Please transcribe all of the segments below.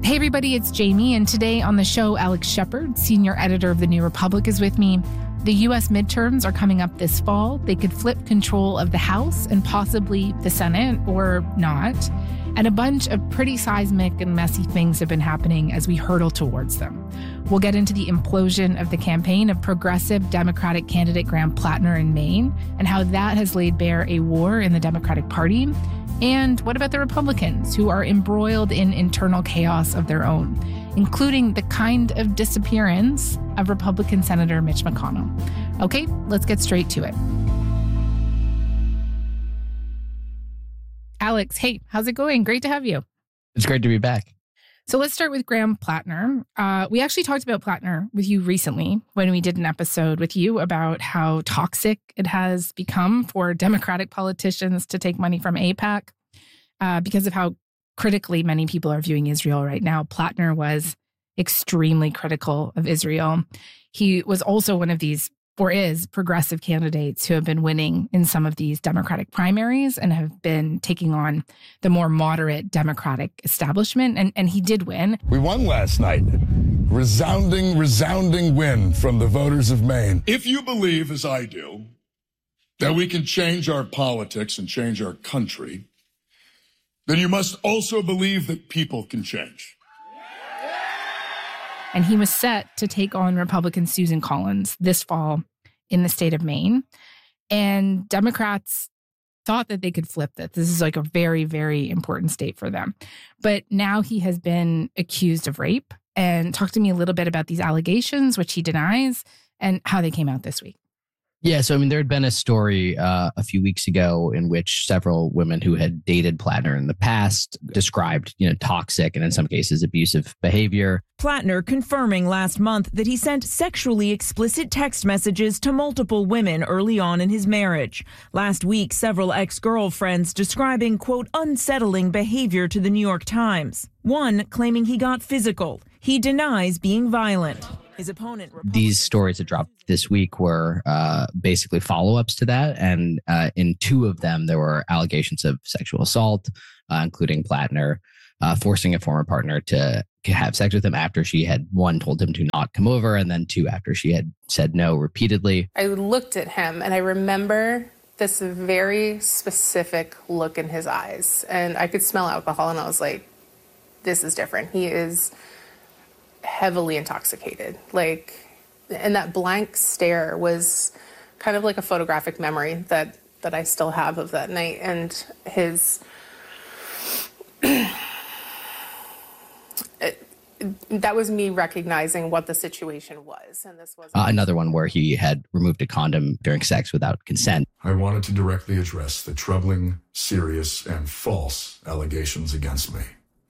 Hey everybody, it's Jamie, and today on the show, Alex Shepard, senior editor of The New Republic, is with me. The U.S. midterms are coming up this fall. They could flip control of the House and possibly the Senate, or not. And a bunch of pretty seismic and messy things have been happening as we hurtle towards them. We'll get into the implosion of the campaign of progressive Democratic candidate Graham Plattner in Maine and how that has laid bare a war in the Democratic Party. And what about the Republicans, who are embroiled in internal chaos of their own, including the kind of disappearance of Republican Senator Mitch McConnell? Okay, let's get straight to it. Alex, hey, how's it going? Great to have you. It's great to be back. So let's start with Graham Plattner. We actually talked about Plattner with you recently when we did an episode with you about how toxic it has become for Democratic politicians to take money from AIPAC because of how critically many people are viewing Israel right now. Plattner was extremely critical of Israel. He was also one of these, or is, progressive candidates who have been winning in some of these Democratic primaries and have been taking on the more moderate Democratic establishment. And he did win. We won last night. Resounding win from the voters of Maine. If you believe, as I do, that we can change our politics and change our country, then you must also believe that people can change. And he was set to take on Republican Susan Collins this fall in the state of Maine. And Democrats thought that they could flip this. This is like a very, very important state for them. But now he has been accused of rape. And talk to me a little bit about these allegations, which he denies, and how they came out this week. Yeah, so there had been a story a few weeks ago in which several women who had dated Plattner in the past described, toxic and in some cases abusive behavior. Plattner confirming last month that he sent sexually explicit text messages to multiple women early on in his marriage. Last week, several ex-girlfriends describing, quote, unsettling behavior to the New York Times. One claiming he got physical. He denies being violent. His opponent, these stories that dropped this week were basically follow-ups to that. And in two of them, there were allegations of sexual assault, including Plattner forcing a former partner to have sex with him after she had, one, told him to not come over, and then two, after she had said no repeatedly. I looked at him and I remember this very specific look in his eyes. And I could smell alcohol and I was like, this is different. He is heavily intoxicated. And that blank stare was kind of like a photographic memory that I still have of that night. And his that was me recognizing what the situation was. And this was another one where he had removed a condom during sex without consent. I wanted to directly address the troubling, serious, and false allegations against me.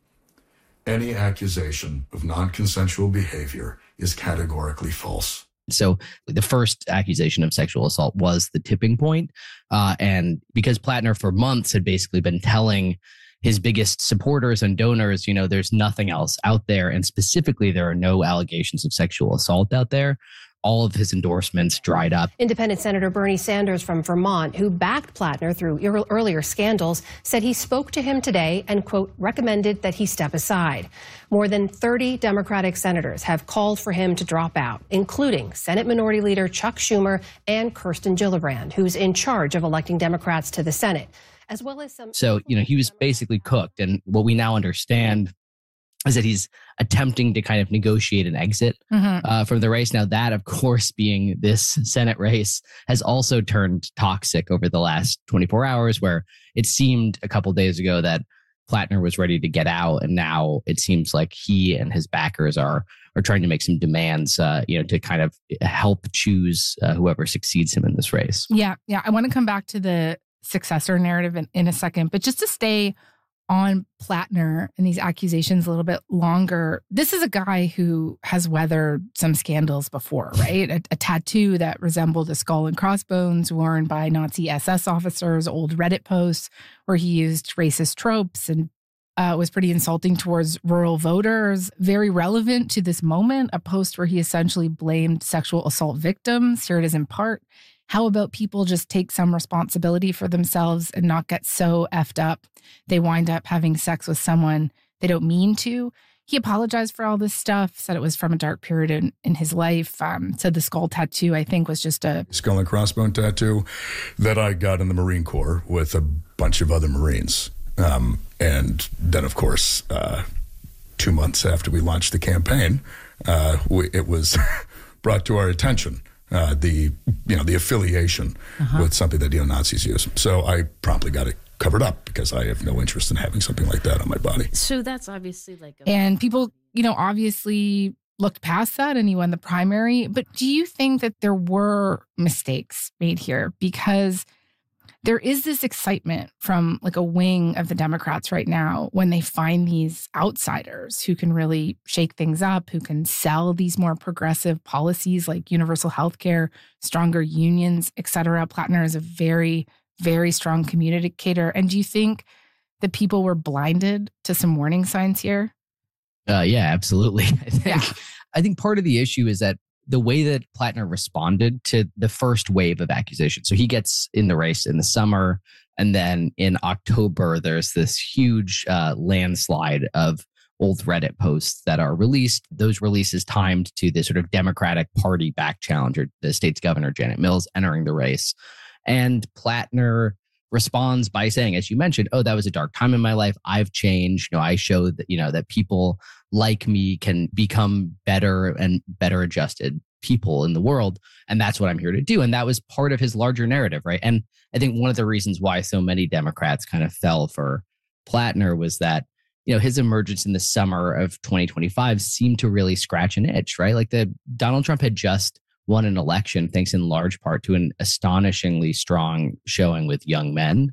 Any accusation of non-consensual behavior is categorically false. So the first accusation of sexual assault was the tipping point. And because Plattner for months had basically been telling his biggest supporters and donors, there's nothing else out there. And specifically, there are no allegations of sexual assault out there. All of his endorsements dried up. Independent Senator Bernie Sanders from Vermont, who backed Plattner through earlier scandals, said he spoke to him today and, quote, recommended that he step aside. More than 30 Democratic senators have called for him to drop out, including Senate Minority Leader Chuck Schumer and Kirsten Gillibrand, who's in charge of electing Democrats to the Senate, as well as some... So, he was basically cooked. And what we now understand is that he's attempting to kind of negotiate an exit from the race. Now, that, of course, being this Senate race, has also turned toxic over the last 24 hours, where it seemed a couple days ago that Plattner was ready to get out. And now it seems like he and his backers are trying to make some demands, to kind of help choose whoever succeeds him in this race. Yeah. I want to come back to the successor narrative in a second, but just to stay on Plattner and these accusations a little bit longer. This is a guy who has weathered some scandals before, right? A tattoo that resembled a skull and crossbones worn by Nazi SS officers, old Reddit posts where he used racist tropes and was pretty insulting towards rural voters. Very relevant to this moment, a post where he essentially blamed sexual assault victims. Here it is in part. How about people just take some responsibility for themselves and not get so effed up they wind up having sex with someone they don't mean to? He apologized for all this stuff, said it was from a dark period in his life, said the skull tattoo, I think, was just a skull and crossbone tattoo that I got in the Marine Corps with a bunch of other Marines. And then, of course, 2 months after we launched the campaign, it was brought to our attention, the affiliation with something that neo-Nazis use. So I promptly got it covered up because I have no interest in having something like that on my body. So that's obviously like and people, obviously looked past that and he won the primary. But do you think that there were mistakes made here? Because there is this excitement from like a wing of the Democrats right now when they find these outsiders who can really shake things up, who can sell these more progressive policies like universal health care, stronger unions, et cetera. Plattner is a very, very strong communicator. And do you think that people were blinded to some warning signs here? Yeah, absolutely. I think part of the issue is that the way that Plattner responded to the first wave of accusations. So he gets in the race in the summer, and then in October, there's this huge landslide of old Reddit posts that are released. Those releases timed to the sort of Democratic Party back challenger, the state's governor, Janet Mills, entering the race. And Plattner responds by saying, as you mentioned, oh, that was a dark time in my life. I've changed. I showed that, that people like me can become better and better adjusted people in the world. And that's what I'm here to do. And that was part of his larger narrative, right? And I think one of the reasons why so many Democrats kind of fell for Plattner was that, his emergence in the summer of 2025 seemed to really scratch an itch, right? Like Donald Trump had just won an election thanks in large part to an astonishingly strong showing with young men,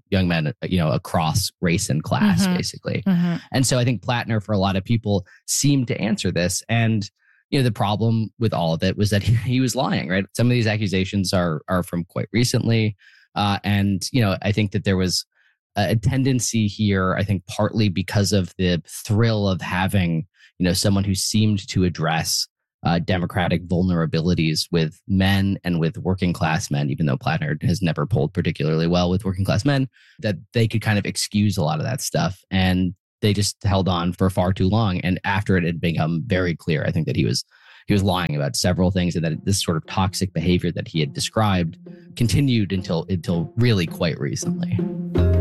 across race and class, basically. And so I think Plattner, for a lot of people, seemed to answer this. And, the problem with all of it was that he was lying, right? Some of these accusations are from quite recently. And I think that there was a tendency here, I think partly because of the thrill of having, someone who seemed to address Democratic vulnerabilities with men and with working class men, even though Plattner has never polled particularly well with working class men, that they could kind of excuse a lot of that stuff. And they just held on for far too long. And after it had become very clear, I think that he was lying about several things, and that this sort of toxic behavior that he had described continued until really quite recently.